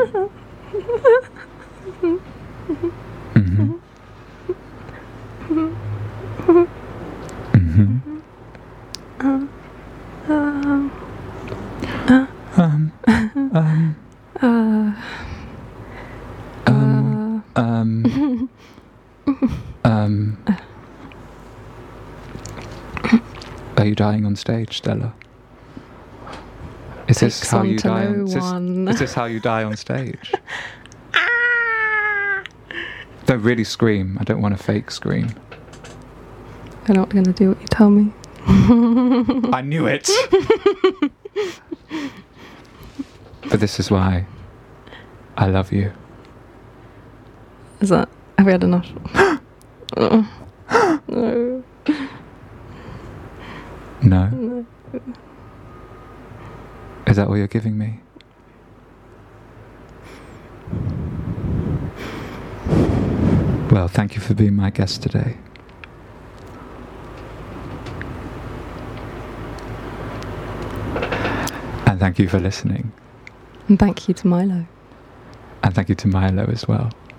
Mm-hmm. Mm-hmm. Um. Are you dying on stage, Stella? Is this how you die on? Is this how you die on stage? Don't really scream. I don't want a fake scream. I'm not going to do what you tell me. I knew it. But this is why I love you. Is that? Have we had enough? No. No. No. Is that what you're giving me? Well, thank you for being my guest today. And thank you for listening. And thank you to Milo. And thank you to Milo as well.